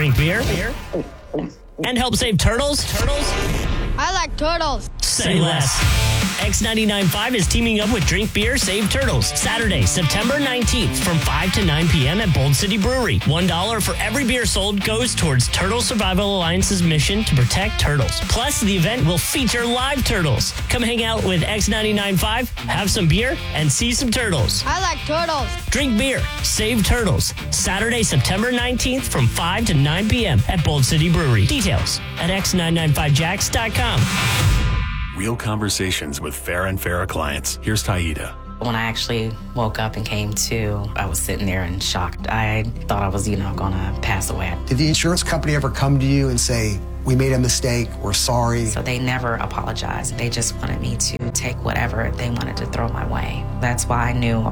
Drink beer? And help save turtles? I like turtles. Say less. X99.5 is teaming up with Drink Beer, Save Turtles. Saturday, September 19th from 5 to 9 p.m. at Bold City Brewery. $1 for every beer sold goes towards Turtle Survival Alliance's mission to protect turtles. Plus, the event will feature live turtles. Come hang out with X99.5, have some beer, and see some turtles. I like turtles. Drink beer, save turtles. Saturday, September 19th from 5 to 9 p.m. at Bold City Brewery. Details at x995jacks.com. Real conversations with Farah and Farah clients. Here's Taida. When I actually woke up and came to, I was sitting there in shock. I thought I was, going to pass away. Did the insurance company ever come to you and say, we made a mistake, we're sorry? So they never apologized. They just wanted me to take whatever they wanted to throw my way. That's why I knew.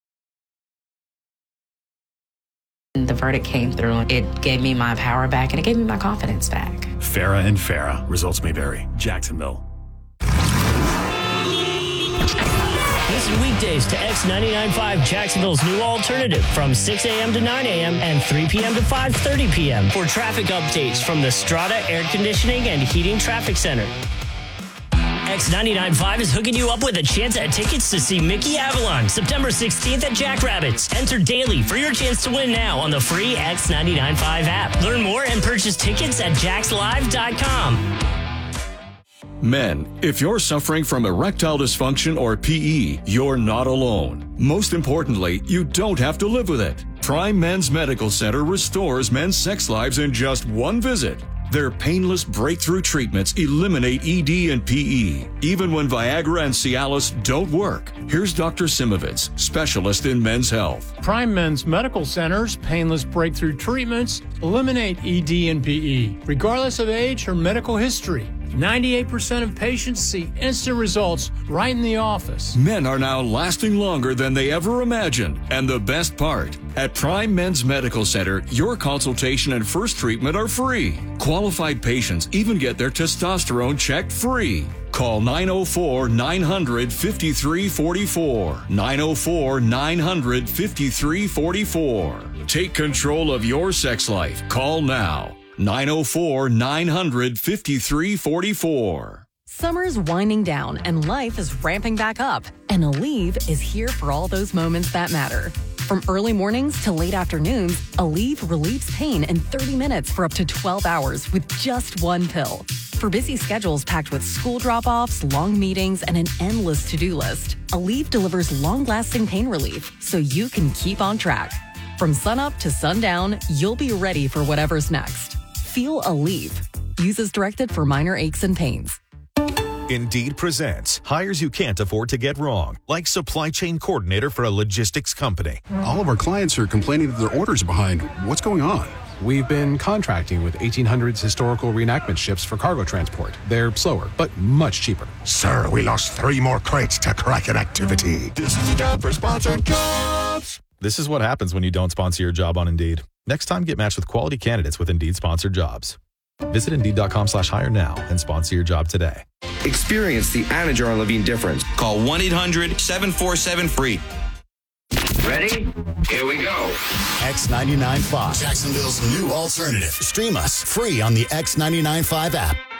The verdict came through. It gave me my power back, and it gave me my confidence back. Farah and Farah. Results may vary. Jacksonville. Listen weekdays to X99.5, Jacksonville's new alternative, from 6 a.m. to 9 a.m. and 3 p.m. to 5:30 p.m. for traffic updates from the Strata Air Conditioning and Heating Traffic Center. X99.5 is hooking you up with a chance at tickets to see Mickey Avalon September 16th at Jackrabbits. Enter daily for your chance to win now on the free X99.5 app. Learn more and purchase tickets at jackslive.com. Men, if you're suffering from erectile dysfunction or PE, you're not alone. Most importantly, you don't have to live with it. Prime Men's Medical Center restores men's sex lives in just one visit. Their painless breakthrough treatments eliminate ED and PE, even when Viagra and Cialis don't work. Here's Dr. Simovitz, specialist in men's health. Prime Men's Medical Center's painless breakthrough treatments eliminate ED and PE, regardless of age or medical history. 98% of patients see instant results right in the office. Men are now lasting longer than they ever imagined. And the best part, at Prime Men's Medical Center, your consultation and first treatment are free. Qualified patients even get their testosterone checked free. Call 904-900-5344. 904-900-5344. Take control of your sex life. Call now. 904-900-5344. Summer's winding down and life is ramping back up. And Aleve is here for all those moments that matter. From early mornings to late afternoons, Aleve relieves pain in 30 minutes for up to 12 hours with just one pill. For busy schedules packed with school drop-offs, long meetings, and an endless to-do list, Aleve delivers long-lasting pain relief so you can keep on track. From sunup to sundown, you'll be ready for whatever's next. Feel Aleve. Use as directed for minor aches and pains. Indeed presents hires you can't afford to get wrong, like supply chain coordinator for a logistics company. All of our clients are complaining that their orders are behind. What's going on? We've been contracting with 1800s historical reenactment ships for cargo transport. They're slower, but much cheaper. Sir, we lost 3 more crates to Kraken activity. This is a job for sponsored jobs. This is what happens when you don't sponsor your job on Indeed. Next time, get matched with quality candidates with Indeed sponsored jobs. Visit Indeed.com/hire now and sponsor your job today. Experience the Anajar and Levine difference. Call 1-800-747-FREE. Ready? Here we go. X99.5, Jacksonville's new alternative. Stream us free on the X99.5 app.